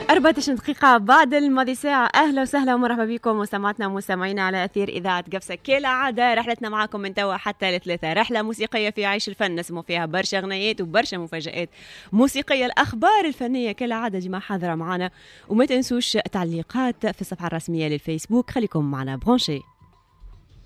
24 دقيقة بعد الماضي ساعة. أهلا وسهلا ومرحبا بكم مستمعاتنا ومستمعينا على أثير إذاعة قفصة. كالعادة رحلتنا معكم من توا حتى لثلاثة، رحلة موسيقية في عيش الفن نسمو فيها برشا غنيات وبرشا مفاجآت موسيقية. الأخبار الفنية كالعادة جماعة حاضرة معنا، وما تنسوش تعليقات في الصفحة الرسمية للفيسبوك. خليكم معنا برونشي.